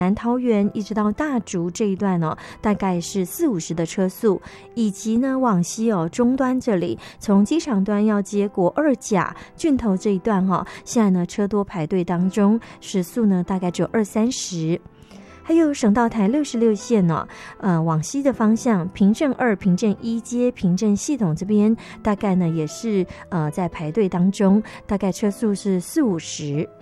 南桃园一直到大竹这一段哦，大概是40-50的车速，以及呢往西哦终端这里，从机场端要接国2甲郡头这一段哦，现在呢车多排队当中，时速呢大概只有20-30。还有省道台66线呢，往西的方向，平镇2、平镇1接平镇系统这边，大概呢也是在排队当中，大概车速是40-50。